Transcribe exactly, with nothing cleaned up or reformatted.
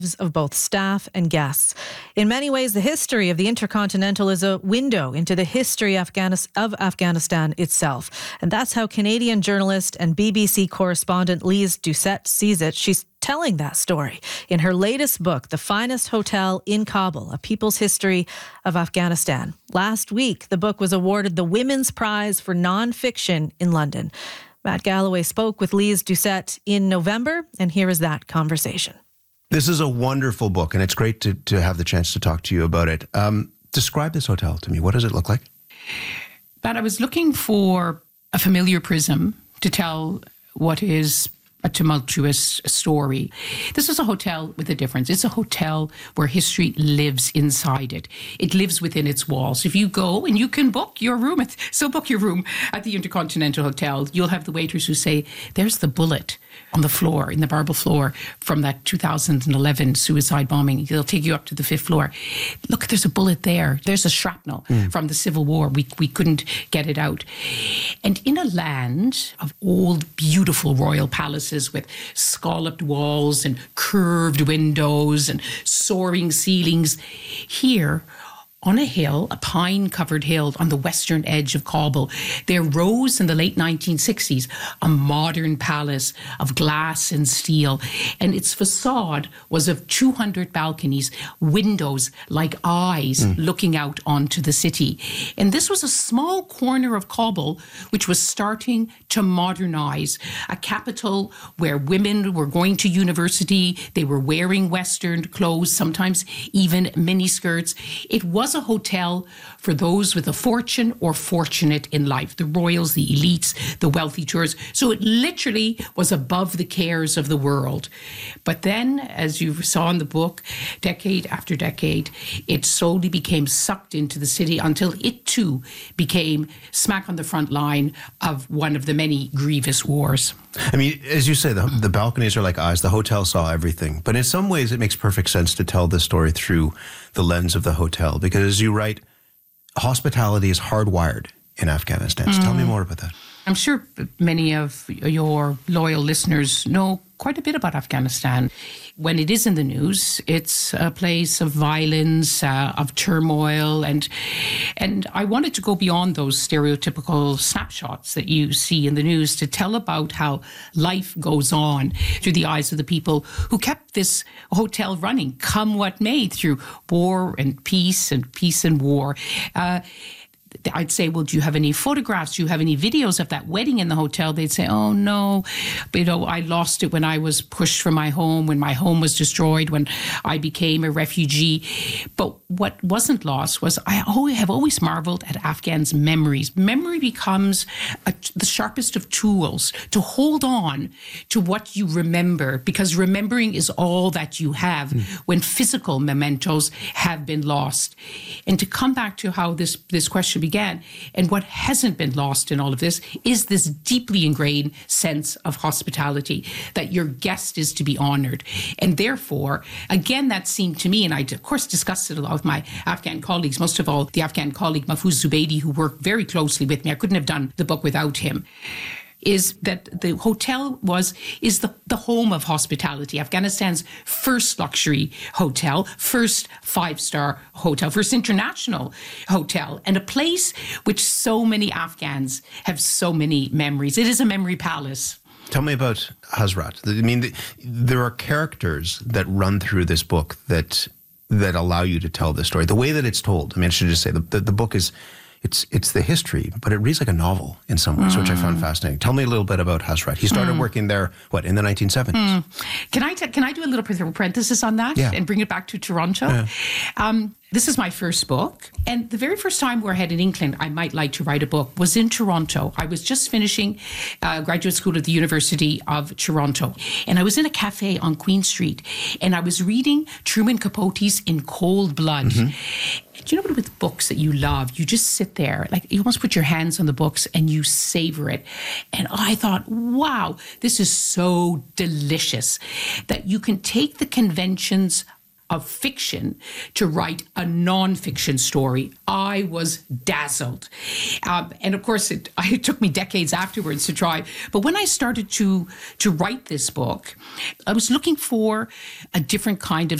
of both staff and guests. In many ways, the history of the Intercontinental is a window into the history of Afghanistan itself. And that's how Canadian journalist and B B C correspondent Lise Doucette sees it. She's telling that story in her latest book, The Finest Hotel in Kabul, A People's History of Afghanistan. Last week, the book was awarded the Women's Prize for Nonfiction in London. Matt Galloway spoke with Lise Doucette in November, and here is that conversation. This is a wonderful book, and it's great to, to have the chance to talk to you about it. Um, describe this hotel to me. What does it look like? But I was looking for a familiar prism to tell what is a tumultuous story. This is a hotel with a difference. It's a hotel where history lives inside it. It lives within its walls. If you go and you can book your room, at, so book your room at the Intercontinental Hotel, you'll have the waiters who say, there's the bullet on the floor, in the marble floor from that two thousand eleven suicide bombing. They'll take you up to the fifth floor. Look, there's a bullet there. There's a shrapnel mm. from the Civil War. We, we couldn't get it out. And in a land of old, beautiful royal palaces with scalloped walls and curved windows and soaring ceilings, here on a hill, a pine-covered hill on the western edge of Kabul, there rose in the late nineteen sixties a modern palace of glass and steel, and its facade was of two hundred balconies, windows like eyes mm. looking out onto the city. And this was a small corner of Kabul which was starting to modernize, a capital where women were going to university, they were wearing Western clothes, sometimes even miniskirts. It was a hotel for those with a fortune or fortunate in life, the royals, the elites, the wealthy tourists. So it literally was above the cares of the world. But then, as you saw in the book, decade after decade, it slowly became sucked into the city until it too became smack on the front line of one of the many grievous wars. I mean, as you say, the, the balconies are like eyes. The hotel saw everything. But in some ways, it makes perfect sense to tell this story through the lens of the hotel. Because as you write, hospitality is hardwired in Afghanistan. So mm. tell me more about that. I'm sure many of your loyal listeners know quite a bit about Afghanistan. When it is in the news, it's a place of violence, uh, of turmoil, and and I wanted to go beyond those stereotypical snapshots that you see in the news to tell about how life goes on through the eyes of the people who kept this hotel running, come what may, through war and peace and peace and war. Uh, I'd say, well, do you have any photographs? Do you have any videos of that wedding in the hotel? They'd say, oh, no, but, you know, I lost it when I was pushed from my home, when my home was destroyed, when I became a refugee. But what wasn't lost was I always, have always marveled at Afghans' memories. Memory becomes a, the sharpest of tools to hold on to what you remember, because remembering is all that you have mm. when physical mementos have been lost. And to come back to how this, this question began, and what hasn't been lost in all of this is this deeply ingrained sense of hospitality, that your guest is to be honored. And therefore, again, that seemed to me, and I, of course, discussed it a lot with my Afghan colleagues, most of all the Afghan colleague Mahfouz Zubaydi, who worked very closely with me. I couldn't have done the book without him. Is that the hotel was is the, the home of hospitality, Afghanistan's first luxury hotel, first five-star hotel, first international hotel, and a place which so many Afghans have so many memories. It is a memory palace. Tell me about Hazrat. I mean, the, there are characters that run through this book that that allow you to tell this story. The way that it's told, I mean, I should just say, the, the, the book is... It's it's the history, but it reads like a novel in some ways, mm. which I found fascinating. Tell me a little bit about Hazrat. He started mm. working there, what, in the nineteen seventies? Mm. Can I t- can I do a little parenthesis on that yeah. and bring it back to Toronto? Yeah. Um, this is my first book, and the very first time where I had an inkling I might like to write a book was in Toronto. I was just finishing uh, graduate school at the University of Toronto, and I was in a cafe on Queen Street, and I was reading Truman Capote's In Cold Blood. Mm-hmm. Do you know what, with books that you love, you just sit there, like you almost put your hands on the books and you savor it. And I thought, wow, this is so delicious that you can take the conventions of fiction to write a nonfiction story. I was dazzled. Um, and of course, it, it took me decades afterwards to try. But when I started to, to write this book, I was looking for a different kind of